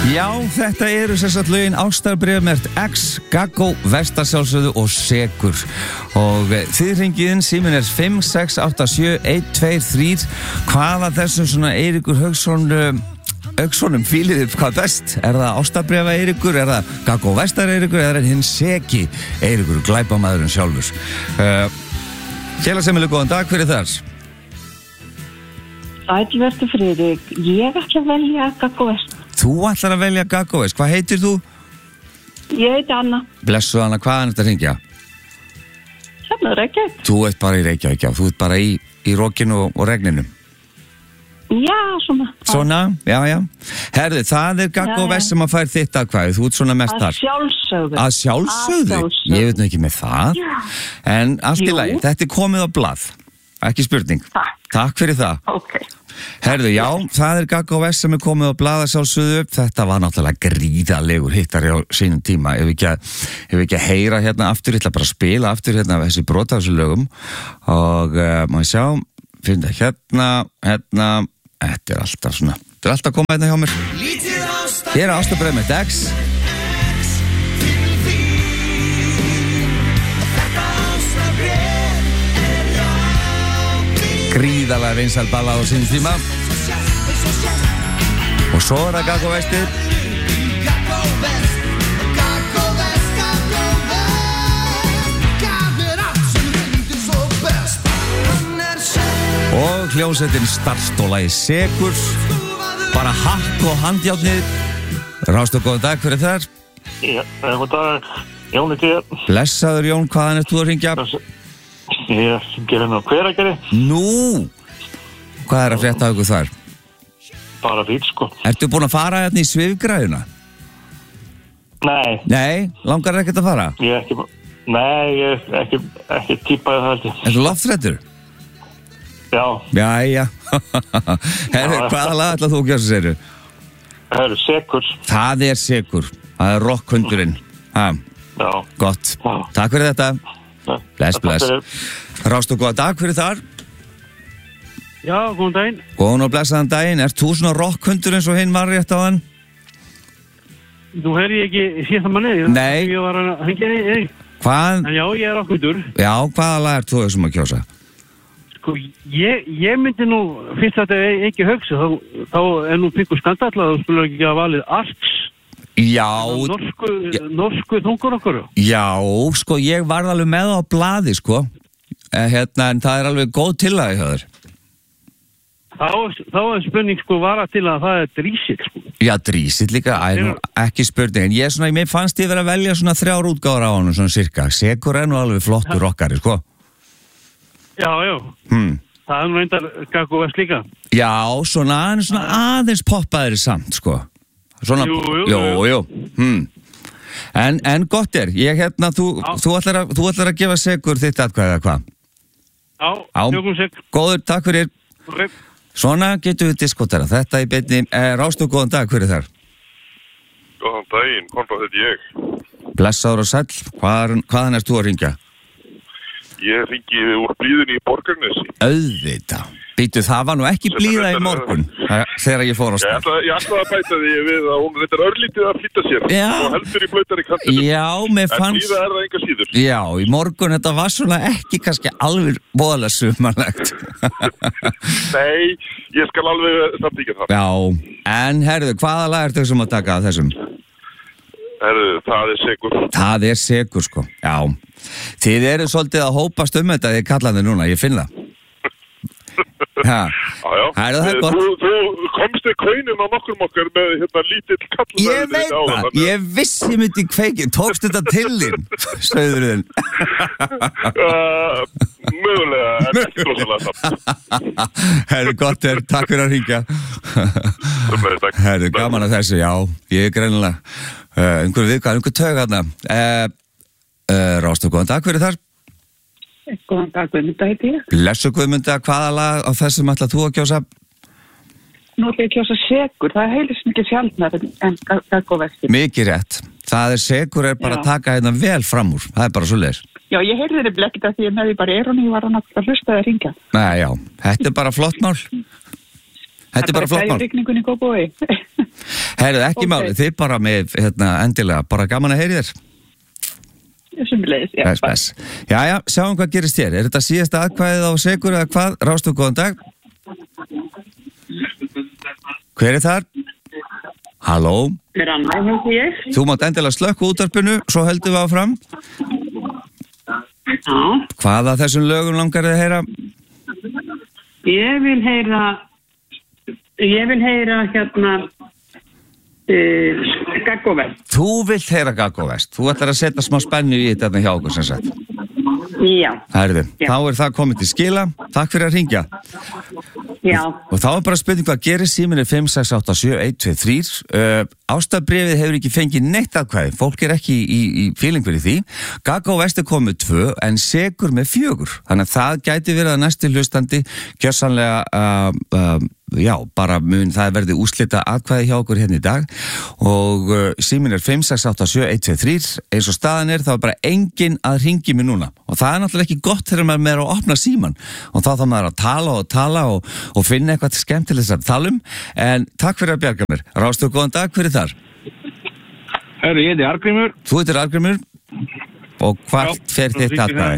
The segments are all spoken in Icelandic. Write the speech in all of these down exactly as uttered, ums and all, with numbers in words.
Já, þetta eru sérstætt lögin Ástarbréf mert X, Gaggó, Vestasjálfsögðu og Sekur. Og þið hringið síminn er fimm sex átta sjö eitt tvö þrjú. Hvaða þessum svona Eiríkur Hauksson Haukssonum fílið þið hvað best? Er það Ástarbréfa Eiríkur, er það Gaggó Vestar Eiríkur, eða er hinn Seki Eiríkur, glæpamaðurinn sjálfur? Uh, Kjelasemmileg, góðan dag, hver er þar? Ætlvertu Friðrik, ég ætla að velja Gaggó Vestar. Þú ætlar að velja Gaggó Vest. Hvað heitir þú? Ég heiti Anna. Blessu Anna, hvaðan er þetta að hringja? Hérna Reykjavík. Þú ert bara í Reykjavík, já. Þú ert bara í, í rokinu og, og regninu. Já, svona. Svona, já, já. Herði, það er Gaggó Vest sem að fær þitt aðkvæði. Þú ert svona mest þar. Að sjálfsögðu. Að sjálfsögðu? Að sjálfsögðu. Ég veit nú ekki með það. Já. En allt í Jú. lagi, þetta er komið á blað. Ekki spurning. Takk. Takk fyrir það. Ok. Herðu, já, það er Gaggó Vest sem er komið á blaða sjálfsögðu. Þetta var náttúrulega gríðalegur hittari á sínum tíma. Ef ekki að, ef ekki að heyra hérna aftur, ég ætla bara að spila aftur hérna þessi brot af þessu lögum. Og uh, maður sjá, finn það hérna, hérna, þetta er alltaf svona, þetta er alltaf að koma hérna hjá mér. Hér er Ástarbréf mert X. Gríðalega vinsæl ballað á sínum tíma. Og svo er það Gaggó Vestir. Og hljómsveitin Starfstóla í Sekur. Bara hakk og handjárnið. Rástu, góðan dag, hver er þar? Já, góðan dag, Jón er til. Blessaður Jón, hvaðan ert þú að hringja? Ég gerir nú Hveragerði. Nú, hvað er að frétta af ykkur þar? Bara fínt, sko. Ertu búin að fara hérna í svifgræðuna? Nei. Nei, langar ekkert að fara? Ég er ekki, nei, ég er ekki, ekki típaði það heldur. Er þú loftrættur? Já. Jæja. Herri, hvaða lag ætlað þú að gera sér? Það eru Sekur. Það er Sekur. Það er rockhundurinn. Ha, Já. gott. Já. Takk fyrir þetta. Bless, bless. Rástu, góða dag, hver er þar? Já, góðan daginn. Góðan og blessaðan daginn. Ert þú svona rockhundur eins og hinn var rétt á hann? Nú heyri ég ekki síðan manni. Nei. Ég var að hengja þig. Hvað? En já, ég er okkur. Já, hvaða lag ert þú þessum að kjósa? Sko, ég, ég myndi nú, fyrst að þetta er ekki högst, þá, þá er nú pingu skandall að þú skulle ekki hafa valið Arts. Já. Norsku, norsku þungur okkur. Já, sko, ég varð alveg með á blaði, sko. Eh, hérna, en það er alveg góð tillaga hjá þér. Þá, þá er spurning, sko, vara til að það er Drísill, sko. Já, Drísill líka, Æ, nú, ekki spurning. En ég, svona, mér fannst ég verið að velja svona þrjár útgáður á honum, svona cirka. Sekur er nú alveg flottur rockari, sko. Já, já. Hmm. Það er nú reyndar Gaggó Vest líka. Já, svona, svona aðeins poppaðir samt, sko. Svona, jú, jú, jú, jú. Hmm. En, en gott er, ég hérna, þú, þú, ætlar að, þú ætlar að gefa Sekur þitt atkvæði, eða hvað? Já, tökum Sekur. Góður, takk fyrir. Okay. Svona getum við diskotera. Þetta í beinni, eh, Rástu, góðan dag, hver er þar? Góðan daginn, Konrad heiti ég. Blessaður og sæll, hvaðan, hvaðan erst þú að ringja? Ég ringi úr blíðunni í Borgarnesi. Auðvitað. Býtu, það var nú ekki blíða í morgun þegar ég fór á stað. Ég ætlaði að bæta því við að hún þetta er örlítið að flýta sér. Já. Og heldur í blöytari kantinum. Já, mér fannst... En blíða er það enga síður. Já, í morgun þetta var svona ekki kannski alveg voðalega sumarlegt. Nei, ég skal alveg samtíkja það. Já, en herðu, hvaða lag er þau sem að taka að þessum? Herðu, það er Sekur. Það er Sekur, sko, já. Þið eru svolítið að hópast um þetta þið kallaði núna, ég finn það. Já, já. Herðu, það er gott. Þú, þú komst við kaunum á nokkrum okkar með hérna lítill kall. Ég veit það, ég vissi ég myndi kveikin, tókst þetta til þín, sögðurinn. uh, mögulega, en ekki rosalega samt. Herðu, gott er, takk fyrir að hringja. Herðu, gaman að þessu, já, ég er greinilega uh, einhverju viðkvæð, einhverju tög hérna. Uh, uh, Rástu, góðan dag, hver er þar? Góðan dag, Guðmunda heiti ég. Blessu Guðmunda, hvaða lag á þessum ætla þú að kjósa? Nú ætla ég að kjósa Sekur, það er heilis mikið sjaldnar en Gaggó Vestir. Mikið rétt. Það er Sekur er bara að taka hérna vel fram úr, það er bara svo leiðis. Já, ég heyrði þeirri blekkit að því ég meði bara erunni, ég var hann að hlusta það að ringja. Nei, já, þetta er bara flott mál. Þetta er bara flott mál. Rigningunni Kópavogi. Heyrðu, ekki Ok. máli, þið bara með, hérna, endilega, bara gaman að heyri þér. Sumuleiðis, já. Bess, bess. Jæja, sjáum hvað gerist hér. Er þetta síðasta atkvæðið á Sekur eða hvað? Rástu, góðan dag. Hver er þar? Halló? Er annað, hefði ég? Þú mátt endilega slökka útvarpinu, svo höldum við áfram. Já. Hvað að þessum lögum langar þið að heyra? Ég vil heyra, ég vil heyra hérna uh, Gaggovest. Þú vilt heyra Gaggovest. Þú ætlar að setja smá spennu í þetta hjá okkur sem sagt. Já, Herðu, Já. þá er það komið til skila. Takk fyrir að ringja. já. Og þá er bara spurning hvað gerir, síminn er fimm sex átta sjö eitt tvö þrjú. Uh, Ástarbréfið hefur ekki fengið neitt atkvæði. Fólk er ekki í, í, í feeling fyrir því. Gaggovest er komið tvö en Sekur með fjögur. Þannig að það gæti verið að næsti hlustandi gjörsamlega, uh, uh, já, bara mun það verði úrslita atkvæði hjá okkur hérna í dag. Og uh, síminn er fimm sex átta sjö eitt tvö þrjú. Eins og staðan er, þá er bara enginn að ringi mig núna. Og það er náttúrulega ekki gott þegar maður er að opna síman. Og þá þá maður að tala og tala og, og finna eitthvað skemmtilegt að tala um. En takk fyrir að bjarga mér. Rástu, góðan dag, hver er þar? Herru, ég heiti Argrímur. Þú heitir Argrímur. Og hvert Já, fer þá þitt hringi atkvæði?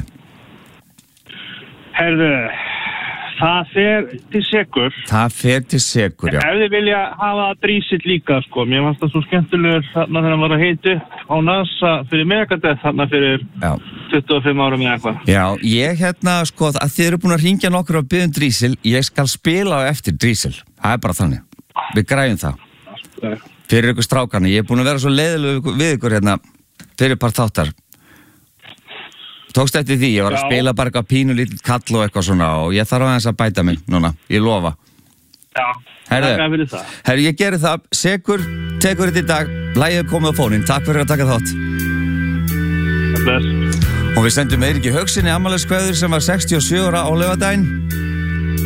Herru, það fer til Sekur. Það fer til Sekur, já. Ef þið vilja hafa Drísill líka, sko. Mér fannst það svo skemmtilegur þarna þegar hann var að heita upp á NASA fyrir Megadeth þarna fyrir Já. tuttugu og fimm árum eða eitthvað. Já, ég hérna, sko, að þið eru búin að ringja nokkur á byggðum Drísill, ég skal spila á eftir Drísill. Það er bara þannig. Við græjum það. Það er- Fyrir ykkur strákarnir. Ég er búin að vera svo leiðileg við ykkur hérna fyrir part þáttar. Tókst eftir því, ég var að Já. spila bara eitthvað pínu lítið kall og eitthvað svona og ég þarf aðeins að bæta mig núna, ég lofa. Já, Herðu. takk fyrir það. Herru, ég geri það, Sekur tekur þetta í dag, lægið er komið á fóninn, takk fyrir að taka þátt. Bless. Og við sendum Eiríki Haugsinni afmæliskveður sem var sextíu og sjö ára á laugardaginn.